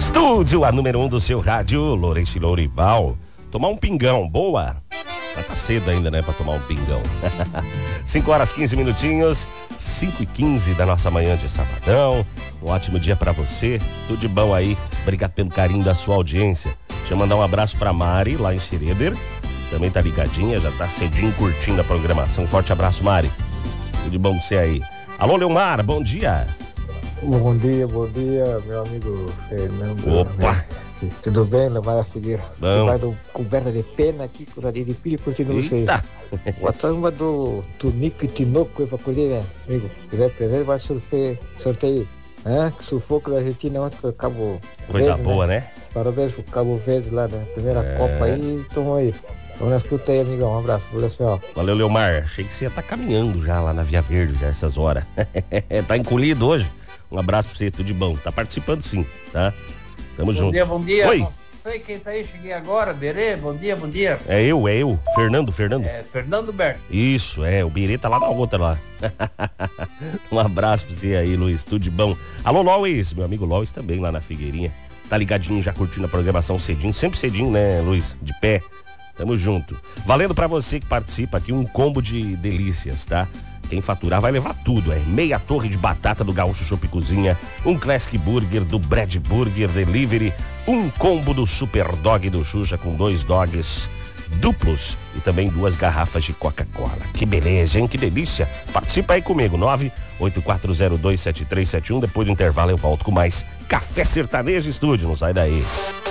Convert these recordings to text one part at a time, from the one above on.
Estúdio, a número 1 do seu rádio, Lourenço e Lourival. Tomar um pingão, boa? Mas tá cedo ainda, né, pra tomar um pingão. 5 horas 15 minutinhos, 5h15 da nossa manhã de sabadão. Um ótimo dia pra você, tudo de bom aí. Obrigado pelo carinho da sua audiência. Deixa eu mandar um abraço pra Mari, lá em Schroeder. Também tá ligadinha, já tá cedinho curtindo a programação. Forte abraço, Mari. Tudo de bom pra você aí. Alô, Leomar, bom dia. Bom dia, meu amigo Fernando. Opa! Tudo bem, Leomar Figueira? Bom. Vai do coberta de pena aqui, com a de pilha curtindo vocês. Boa turma do Tunico e Tinoco aí pra curtir, né, amigo? Se tiver presente, vai sorteio. Que sufoco da Argentina ontem foi Cabo Coisa Verde, boa, né? Parabéns pro Cabo Verde lá na primeira Copa aí, tamo aí. Vamos na escuta aí, amigão. Um abraço, pessoal. Valeu, Leomar. Achei que você ia estar caminhando já lá na Via Verde, já essas horas. Tá encolhido hoje? Um abraço pra você, tudo de bom. Tá participando sim, tá? Tamo junto. Bom dia. Oi. Não sei quem tá aí, cheguei agora. Berê, bom dia. É eu. Fernando. É, Fernando Berto. Isso, o Berê tá lá na outra lá. Um abraço pra você aí, Luiz, tudo de bom. Alô, Lois, meu amigo Lois também lá na Figueirinha. Tá ligadinho, já curtindo a programação cedinho, sempre cedinho, né, Luiz? De pé. Tamo junto. Valendo pra você que participa aqui um combo de delícias, tá? Quem faturar vai levar tudo, meia torre de batata do Gaúcho Chopp Cozinha, um Classic Burger do Brad Burger Delivery, um combo do Super Dog do Xuxa com 2 dogs duplos e também 2 garrafas de Coca-Cola. Que beleza, hein? Que delícia. Participa aí comigo, 984027371. Depois do intervalo eu volto com mais Café Sertanejo Estúdio, não sai daí.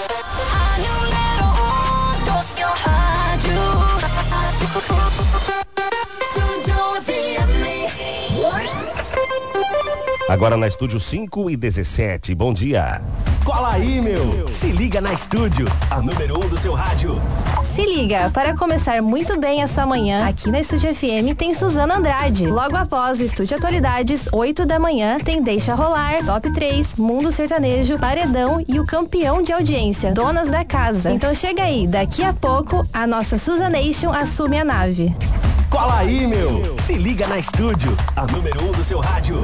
Agora na Estúdio 5h17, bom dia. Cola aí, meu! Se liga na Estúdio, a número 1 do seu rádio. Se liga, para começar muito bem a sua manhã, aqui na Estúdio FM tem Suzana Andrade. Logo após o Estúdio Atualidades, 8 da manhã, tem Deixa Rolar, Top 3, Mundo Sertanejo, Paredão e o campeão de audiência, Donas da Casa. Então chega aí, daqui a pouco, a nossa Suzanation assume a nave. Cola aí, meu! Se liga na Estúdio, a número 1 do seu rádio.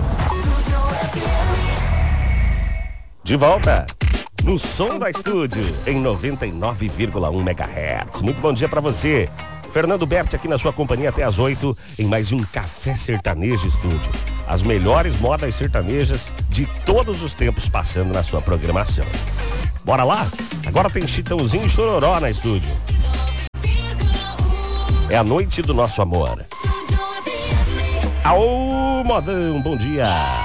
De volta no som da Estúdio em 99,1 MHz. Muito bom dia pra você. Fernando Berti aqui na sua companhia até as 8 em mais um Café Sertanejo Estúdio. As melhores modas sertanejas de todos os tempos passando na sua programação. Bora lá? Agora tem Chitãozinho e Chororó na Estúdio. É a noite do nosso amor. Aô, modão, bom dia.